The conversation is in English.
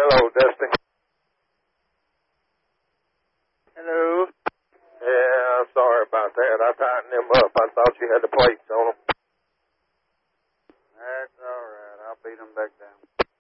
Hello, Dusty. Hello. Yeah, sorry about that. I tightened them up. I thought you had the plates on them. That's all right. I'll beat them back down.